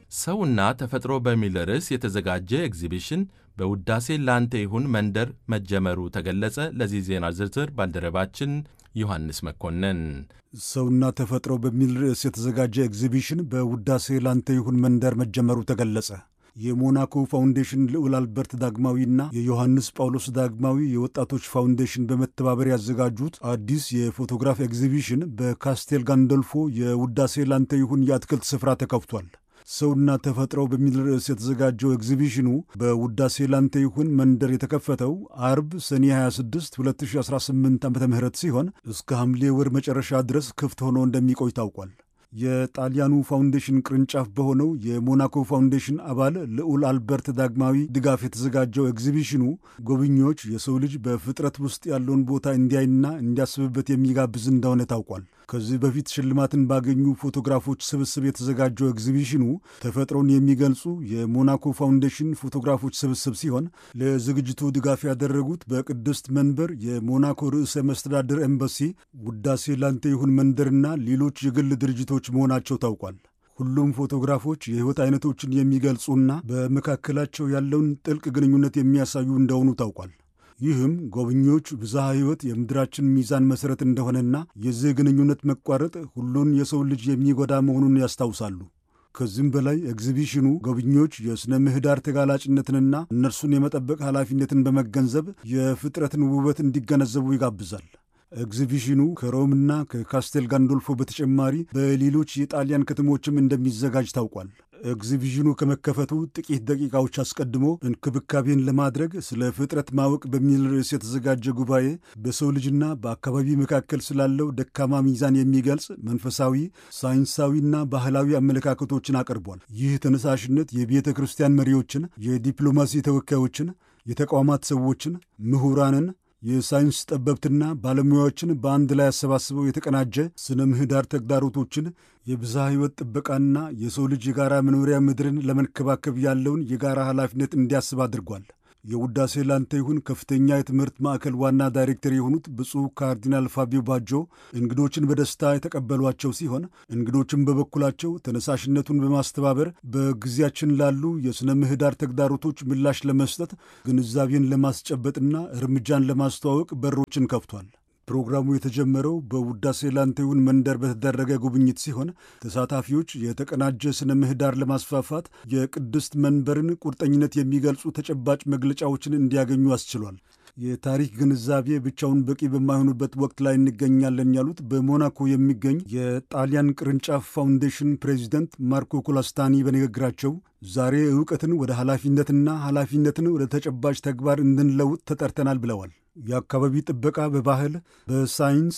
ሰውና ተፈጥሮ በሚል ርዕስ የተዘጋጀ ኤግዚቢሽን በውዳሴ ላንተ ይሁን መንደር መጀመሩ ተገለጸ። ለዚህ ዜና ዝርዝር ባልደረባችን ዮሐንስ መኮንን። ሰውና ተፈጥሮ በሚል ርዕስ የተዘጋጀ ኤግዚቢሽን በውዳሴ ላንተ ይሁን መንደር መጀመሩ ተገለጸ። የሞናኮ ፋውንዴሽን ልዑል አልበርት ዳግማዊና የዮሐንስ ጳውሎስ ዳግማዊ የወጣቶች ፋውንዴሽን በመተባበር ያዘጋጁት አዲስ የፎቶግራፍ ኤግዚቢሽን በካስቴል ጋንዶልፎ የውዳሴ ላንተ ይሁን የአትክልት ስፍራ ተከፍቷል። ሰውና ተፈጥሮ በሚል ርዕስ የተዘጋጀው ኤግዚቢሽኑ በውዳሴ ላንተ ይሁን መንደር የተከፈተው አርብ ሰኔ 26 2018 ዓ.ም ሲሆን እስከ ሐምሌ ወር መጨረሻ ድረስ ክፍት ሆኖ እንደሚቆይ ታውቋል። የጣሊያኑ ፋውንዴሽን ቅርንጫፍ በሆነው የሞናኮ ፋውንዴሽን አባል ልዑል አልበርት ዳግማዊ ድጋፍ የተዘጋጀው ኤግዚቢሽኑ ጎብኚዎች የሰው ልጅ በፍጥረት ውስጥ ያለውን ቦታ እንዲያይና እንዲያስብበት የሚጋብዝ እንደሆነ ታውቋል። ከዚህ በፊት ሽልማትን ባገኙ ፎቶግራፎች ስብስብ የተዘጋጀው ኤግዚቢሽኑ ተፈጥሮን የሚገልጹ የሞናኮ ፋውንዴሽን ፎቶግራፎች ስብስብ ሲሆን ለዝግጅቱ ድጋፍ ያደረጉት በቅድስት መንበር የሞናኮ ርዕሰ መስተዳድር ኤምባሲ፣ ውዳሴ ላንተ ይሁን መንደርና ሌሎች የግል ድርጅቶች መሆናቸው ታውቋል። ሁሉም ፎቶግራፎች የሕይወት አይነቶችን የሚገልጹና በመካከላቸው ያለውን ጥልቅ ግንኙነት የሚያሳዩ እንደሆኑ ታውቋል። ይህም ጎብኚዎች ብዝሃ ሕይወት የምድራችን ሚዛን መሠረት እንደሆነና የዚህ ግንኙነት መቋረጥ ሁሉን የሰው ልጅ የሚጎዳ መሆኑን ያስታውሳሉ። ከዚህም በላይ ኤግዚቢሽኑ ጎብኚዎች የሥነ ምህዳር ተጋላጭነትንና እነርሱን የመጠበቅ ኃላፊነትን በመገንዘብ የፍጥረትን ውበት እንዲገነዘቡ ይጋብዛል። ኤግዚቢሽኑ ከሮምና ከካስቴል ጋንዶልፎ በተጨማሪ በሌሎች የጣሊያን ከተሞችም እንደሚዘጋጅ ታውቋል። ኤግዚቢሽኑ ከመከፈቱ ጥቂት ደቂቃዎች አስቀድሞ እንክብካቤን ለማድረግ ስለ ፍጥረት ማወቅ በሚል ርዕስ የተዘጋጀ ጉባኤ በሰው ልጅና በአካባቢ መካከል ስላለው ደካማ ሚዛን የሚገልጽ መንፈሳዊ፣ ሳይንሳዊና ባህላዊ አመለካከቶችን አቅርቧል። ይህ ተነሳሽነት የቤተ ክርስቲያን መሪዎችን፣ የዲፕሎማሲ ተወካዮችን፣ የተቋማት ሰዎችን፣ ምሁራንን፣ የሳይንስ ጠበብትና ባለሙያዎችን በአንድ ላይ አሰባስበው የተቀናጀ ስነ ምህዳር ተግዳሮቶችን፣ የብዝሃ ሕይወት ጥበቃና የሰው ልጅ የጋራ መኖሪያ ምድርን ለመንከባከብ ያለውን የጋራ ኃላፊነት እንዲያስብ አድርጓል። የውዳሴ ላንተ ይሁን ከፍተኛ የትምህርት ማዕከል ዋና ዳይሬክተር የሆኑት ብፁዕ ካርዲናል ፋቢዮ ባጆ እንግዶችን በደስታ የተቀበሏቸው ሲሆን እንግዶችን በበኩላቸው ተነሳሽነቱን በማስተባበር በጊዜያችን ላሉ የሥነ ምህዳር ተግዳሮቶች ምላሽ ለመስጠት ግንዛቤን ለማስጨበጥና እርምጃን ለማስተዋወቅ በሮችን ከፍቷል። ፕሮግራሙ የተጀመረው በውዳሴ ላንተ ይሁን መንደር በተደረገ ጉብኝት ሲሆን ተሳታፊዎች የተቀናጀ ስነ ምህዳር ለማስፋፋት የቅድስት መንበርን ቁርጠኝነት የሚገልጹ ተጨባጭ መግለጫዎችን እንዲያገኙ አስችሏል። የታሪክ ግንዛቤ ብቻውን በቂ በማይሆኑበት ወቅት ላይ እንገኛለን ያሉት በሞናኮ የሚገኝ የጣሊያን ቅርንጫፍ ፋውንዴሽን ፕሬዚደንት ማርኮ ኮላስታኒ በንግግራቸው ዛሬ ዕውቀትን ወደ ኃላፊነትና ኃላፊነትን ወደ ተጨባጭ ተግባር እንድንለውጥ ተጠርተናል ብለዋል። የአካባቢ ጥበቃ በባህል፣ በሳይንስ፣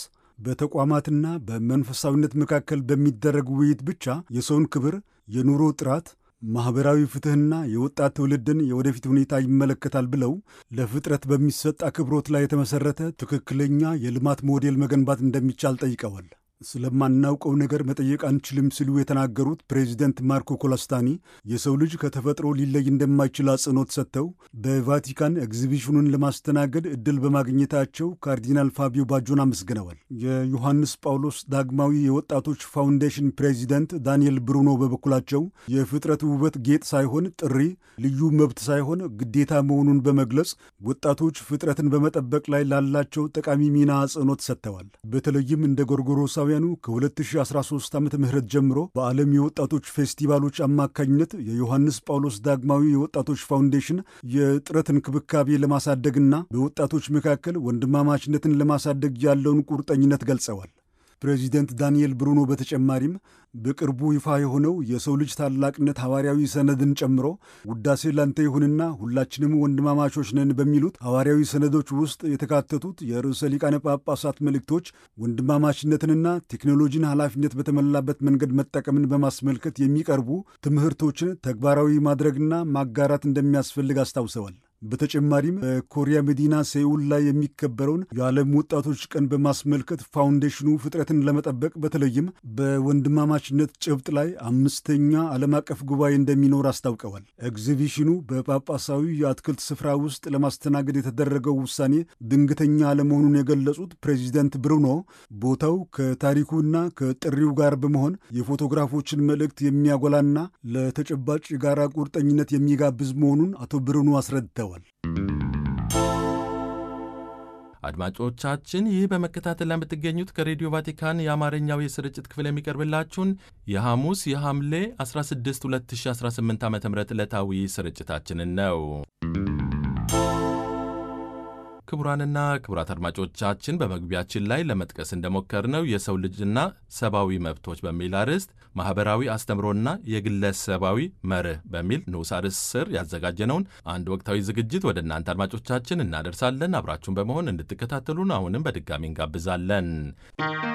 በተቋማትና በመንፈሳዊነት መካከል በሚደረግ ውይይት ብቻ የሰውን ክብር፣ የኑሮ ጥራት፣ ማኅበራዊ ፍትሕና የወጣት ትውልድን የወደፊት ሁኔታ ይመለከታል ብለው ለፍጥረት በሚሰጥ አክብሮት ላይ የተመሠረተ ትክክለኛ የልማት ሞዴል መገንባት እንደሚቻል ጠይቀዋል። ስለማናውቀው ነገር መጠየቅ አንችልም ሲሉ የተናገሩት ፕሬዚደንት ማርኮ ኮላስታኒ የሰው ልጅ ከተፈጥሮ ሊለይ እንደማይችል አጽንኦት ሰጥተው በቫቲካን ኤግዚቢሽኑን ለማስተናገድ ዕድል በማግኘታቸው ካርዲናል ፋቢዮ ባጆን አመስግነዋል። የዮሐንስ ጳውሎስ ዳግማዊ የወጣቶች ፋውንዴሽን ፕሬዚደንት ዳንኤል ብሩኖ በበኩላቸው የፍጥረት ውበት ጌጥ ሳይሆን ጥሪ፣ ልዩ መብት ሳይሆን ግዴታ መሆኑን በመግለጽ ወጣቶች ፍጥረትን በመጠበቅ ላይ ላላቸው ጠቃሚ ሚና አጽንኦት ሰጥተዋል። በተለይም እንደ ጎርጎሮሳዊ ከ2013 ዓ.ም ጀምሮ በዓለም የወጣቶች ፌስቲቫሎች አማካኝነት የዮሐንስ ጳውሎስ ዳግማዊ የወጣቶች ፋውንዴሽን የጥረት እንክብካቤ ለማሳደግና በወጣቶች መካከል ወንድማማችነትን ለማሳደግ ያለውን ቁርጠኝነት ገልጸዋል። ፕሬዚደንት ዳንኤል ብሩኖ በተጨማሪም በቅርቡ ይፋ የሆነው የሰው ልጅ ታላቅነት ሐዋርያዊ ሰነድን ጨምሮ ውዳሴ ላንተ ይሁንና ሁላችንም ወንድማማቾች ነን በሚሉት ሐዋርያዊ ሰነዶች ውስጥ የተካተቱት የርዕሰ ሊቃነ ጳጳሳት መልእክቶች ወንድማማችነትንና ቴክኖሎጂን ኃላፊነት በተሞላበት መንገድ መጠቀምን በማስመልከት የሚቀርቡ ትምህርቶችን ተግባራዊ ማድረግና ማጋራት እንደሚያስፈልግ አስታውሰዋል። በተጨማሪም በኮሪያ መዲና ሴኡል ላይ የሚከበረውን የዓለም ወጣቶች ቀን በማስመልከት ፋውንዴሽኑ ፍጥረትን ለመጠበቅ በተለይም በወንድማማችነት ጭብጥ ላይ 5ኛ ዓለም አቀፍ ጉባኤ እንደሚኖር አስታውቀዋል። ኤግዚቢሽኑ በጳጳሳዊ የአትክልት ስፍራ ውስጥ ለማስተናገድ የተደረገው ውሳኔ ድንገተኛ አለመሆኑን የገለጹት ፕሬዚደንት ብሩኖ ቦታው ከታሪኩና ከጥሪው ጋር በመሆን የፎቶግራፎችን መልእክት የሚያጎላና ለተጨባጭ የጋራ ቁርጠኝነት የሚጋብዝ መሆኑን አቶ ብሩኖ አስረድተዋል። አድማጮቻችን ይህ በመከታተል ላይ የምትገኙት ከሬዲዮ ቫቲካን የአማርኛው የስርጭት ክፍል የሚቀርብላችሁን የሐሙስ የሐምሌ 16 2018 ዓ ም ዕለታዊ ስርጭታችንን ነው። ክቡራንና ክቡራት አድማጮቻችን በመግቢያችን ላይ ለመጥቀስ እንደሞከርነው የሰው ልጅና ሰብአዊ መብቶች በሚል አርዕስት ማኅበራዊ አስተምሮና የግለሰባዊ መርህ በሚል ንዑስ አርዕስት ስር ያዘጋጀነውን አንድ ወቅታዊ ዝግጅት ወደ እናንተ አድማጮቻችን እናደርሳለን። አብራችሁን በመሆን እንድትከታተሉን አሁንም በድጋሚ እንጋብዛለን።